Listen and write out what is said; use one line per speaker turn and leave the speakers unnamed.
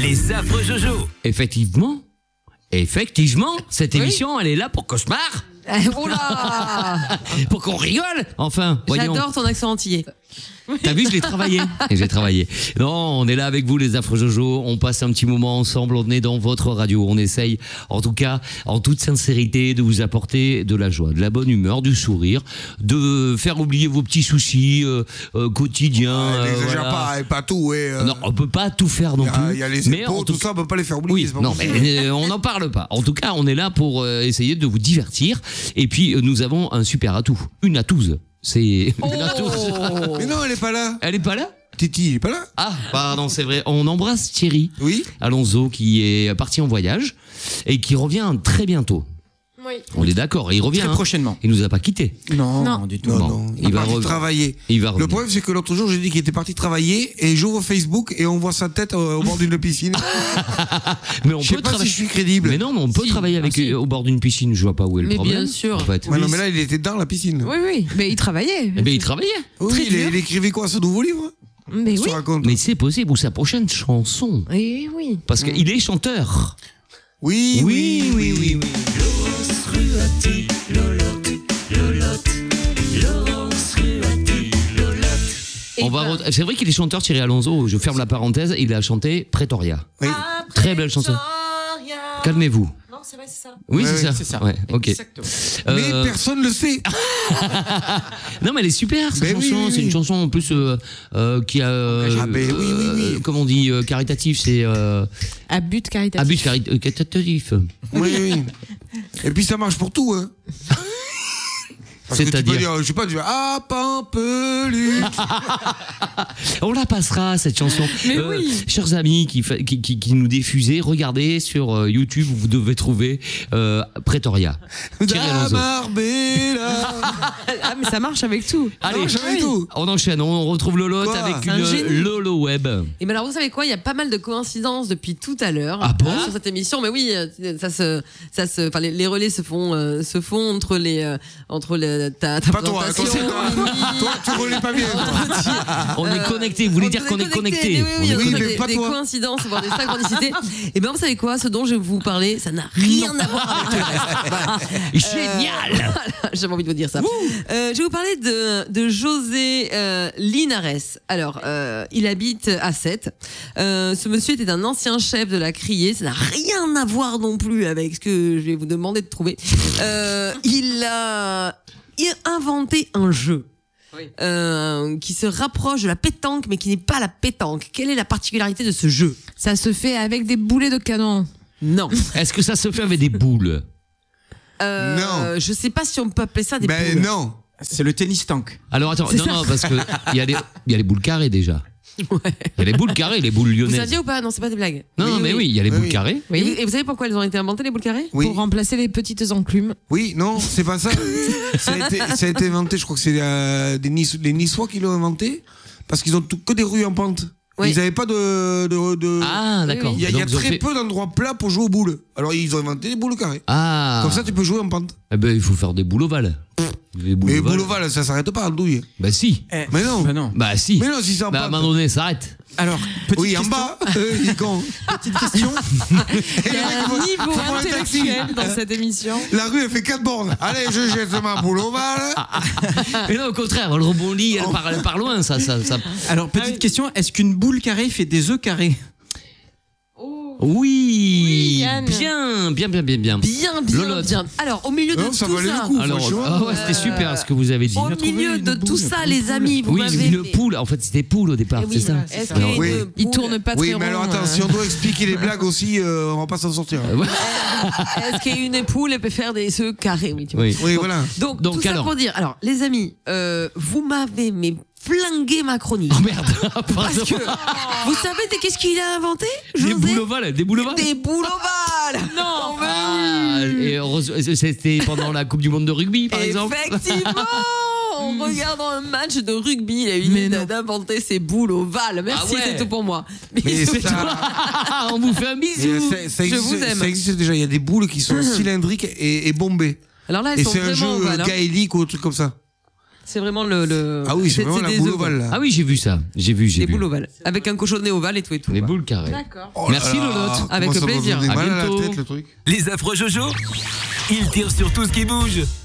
Les affreux Jojo.
Effectivement, cette émission, elle est là pour cauchemar.
Oh là
Pour qu'on rigole. Enfin, voyons.
J'adore ton accent antillais.
T'as vu, je l'ai travaillé. Et j'ai travaillé. Non, on est là avec vous, les affreux Jojo. On passe un petit moment ensemble. On est dans votre radio. On essaye, en tout cas, en toute sincérité, de vous apporter de la joie, de la bonne humeur, du sourire, de faire oublier vos petits soucis quotidiens.
N'exagère
voilà.
pas tout. Ouais,
Non, on peut pas tout faire non plus.
Il y a les
Mais
impôts,
en
tout
tout
ça, on peut pas les faire oublier.
Oui,
c'est pas
non,
possible.
mais on n'en parle pas. En tout cas, on est là pour essayer de vous divertir. Et puis, nous avons un super atout. Une atouze. C'est une atouze.
Mais non, elle est pas là.
Elle est pas là?
Titi, il est pas là.
Ah, pardon, c'est vrai. On embrasse Thierry
Oui.
Alonso qui est parti en voyage et qui revient très bientôt.
Oui.
On est d'accord, il revient.
Très prochainement.
Il nous a pas quittés.
Non, du tout.
Non,
Bon,
non.
il va
travailler.
Il va
Le
revenir.
problème, c'est que l'autre jour, j'ai dit qu'il était parti travailler et j'ouvre Facebook et on voit sa tête au bord d'une piscine.
Mais on
Je sais
peut
pas si
travailler.
je suis crédible.
Mais non, mais on peut
Si.
travailler avec
Si.
au bord d'une piscine. Je vois pas où est le
Mais
problème.
bien sûr.
En fait.
Ouais, non, mais là, il était dans la piscine.
Oui, oui. Mais il travaillait.
Eh ben, il travaillait.
Oui, il écrivait quoi, ce nouveau livre?
Mais
Je
oui.
te raconte.
Mais c'est possible. Ou sa prochaine chanson.
Eh oui.
Parce qu'il est chanteur.
Oui.
Laurence Ruati, Lolotte. Laurence Ruati, Lolotte.
On va C'est vrai qu'il est chanteur, Thierry Alonso. Je ferme la parenthèse. Il a chanté Pretoria.
Oui.
Très belle chanson. Calmez-vous.
Non, c'est vrai, c'est ça.
Oui,
Ouais,
c'est
ouais,
ça.
C'est ça.
Ouais, ok.
Exactement.
Mais
Euh,
personne ne le sait.
Non, mais elle est super, cette
Mais
chanson.
oui, oui,
C'est une
oui.
chanson en plus qui a.
Ah, ben oui.
Comment on dit caritatif, c'est.
À but caritatif.
Abus caritatif.
Oui. Et puis ça marche pour tout, hein. Parce que tu peux
C'est-à-dire.
dire, je sais pas, tu vas ah Pampelune.
On la passera, cette chanson.
Mais oui.
Chers amis qui nous diffusez, regardez sur YouTube, vous devez trouver Pretoria. Thierry
Da
Alonso.
Marbella.
Ah, mais ça marche avec tout.
Allez,
Non, j'avais tout.
on enchaîne, on retrouve Lolotte
Quoi
avec
C'est un génie.
une Lolo Web.
Et ben alors vous savez quoi, il y a pas mal de coïncidences depuis tout à l'heure
Ah bon
sur cette émission. Mais oui, enfin les relais se font entre ta
Pas toi,
présentation.
toi, tu relais pas bien.
On est connecté, vous voulez dire qu'on est connecté.
Oui,
Oui,
on a
mais pas
des
toi.
coïncidences, voire des synchronicités. Et ben vous savez quoi, ce dont je vais vous parler, ça n'a rien à voir avec le reste. Voilà.
Génial.
Voilà, j'avais envie de vous dire ça. Je vais vous parler de José Linares. Alors, il habite à Sète. Ce monsieur était un ancien chef de la criée. Ça n'a rien à voir non plus avec ce que je vais vous demander de trouver. Il a inventé un jeu. Qui se rapproche de la pétanque, mais qui n'est pas la pétanque. Quelle est la particularité de ce jeu?
Ça se fait avec des boulets de canon.
Non.
Est-ce que ça se fait avec des boules?
Non.
Je sais pas si on peut appeler ça des
Ben
boules.
non.
C'est le tennis tank.
Alors attends, non, parce que il y a les boules carrées déjà. Il y a les boules carrées, les boules
Vous
lyonnaises.
saviez ou pas? Non, c'est pas des blagues.
Non, mais oui, il y a les
Oui,
boules
oui.
carrées.
Et vous savez pourquoi elles ont été inventées, les boules carrées?
Oui.
Pour remplacer les petites enclumes.
Oui, non, c'est pas ça. Ça a été inventé, je crois que c'est les Niçois qui l'ont inventé, parce qu'ils ont que des rues en pente.
Oui.
Ils n'avaient pas de...
Ah, d'accord.
oui.
Il y a
Donc, ils ont
très
fait-
peu d'endroits plats pour jouer aux boules. Alors ils ont inventé des boules carrées.
Ah.
Comme ça, tu peux jouer en pente.
Eh ben, il faut faire des boules ovales. Les
Mais
ovales.
boules ovales, ça s'arrête pas en douille.
Bah si.
Mais non.
Bah non.
Bah si.
Mais non, si c'est en
Bah à un
pente.
moment donné, ça arrête.
Alors, petite
Oui,
question.
en bas. Il est con.
Petite question.
Il y a un niveau
faut prendre un taxi.
intellectuel dans cette émission.
La rue, elle fait 4 bornes. Allez, je jette ma boule ovale.
Mais non, au contraire, elle rebondit, elle part loin, ça.
Alors, petite question. Est-ce qu'une boule carrée fait des œufs carrés?
Oui,
Yann.
bien.
Bien.
Lolotte.
Alors, au milieu de
Non, ça
tout
valait
ça,
le coup.
Alors,
franchement.
ah ouais, c'était super ce que vous avez dit.
au
trouvé
milieu
une
de
boule,
tout ça,
une
les
poule.
amis, vous
Oui,
m'avez...
une poule. En fait, c'était poule au départ,
Eh oui,
c'est ça.
Est-ce
Alors,
qu'il y a
oui.
une
Il
poule
tourne pas très
Oui, mais alors
rond,
attends, si on doit expliquer les blagues aussi, on va pas s'en sortir.
Est-ce qu'une poule elle peut faire des œufs carrés? Oui, tu vois.
Oui.
Oui, voilà.
Donc
Donc,
tout ça
alors.
pour dire, alors les amis, vous m'avez flingué ma chronique.
Oh merde.
Parce que vous savez qu'est-ce qu'il a inventé,
Des
José?
boules ovales, des boules ovales.
Des boules ovales. Non, mais
Ah, et c'était pendant la Coupe du Monde de rugby, par exemple.
effectivement. En regardant un match de rugby, il a eu
Mais
l'idée
non.
d'inventer ces boules ovales. Merci,
Ah ouais.
c'est tout pour moi.
Mais
C'est
ça-
toi. On vous fait un bisou.
Je vous aime.
Ça existe déjà. Il y a des boules qui sont cylindriques et bombées.
Alors là, elles
Et
sont
c'est un jeu
vraiment ovales. hein.
gaélique ou un truc comme ça.
C'est vraiment le.
Ah oui, c'est vraiment la
des
boule
ovales.
ovale là.
Ah oui, j'ai vu ça. J'ai vu.
Des boules ovales. Avec un cochonnet ovale et tout et tout.
Les
quoi.
boules carrées.
D'accord.
Oh là
Merci,
là,
Lolotte.
Avec
comment ça
plaisir.
doit vous donner
À
mal à la
bientôt.
tête, le truc.
Les affreux Jojo, ils tirent sur tout ce qui bouge.